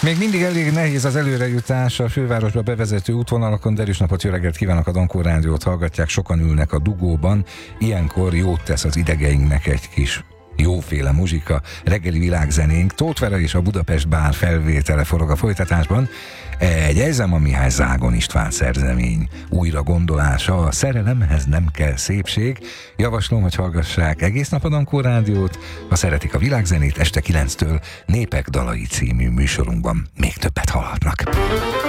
Még mindig elég nehéz az előrejutás a fővárosba bevezető útvonalakon. Derűs napot, jó reggelt kívánok, a Dankó Rádiót hallgatják, sokan ülnek a dugóban. Ilyenkor jót tesz az idegeinknek egy kis jóféle muzsika, reggeli világzenénk. Tóth Vera és a Budapest Bár felvétele forog a folytatásban. Egy Ejzema Mihály Zágon István szerzemény újra gondolása, a szerelemhez nem kell szépség. Javaslom, hogy hallgassák egész nap a Dankó Rádiót. Ha szeretik a világzenét, este 9-től Népek dalai című műsorunkban még többet hallhatnak.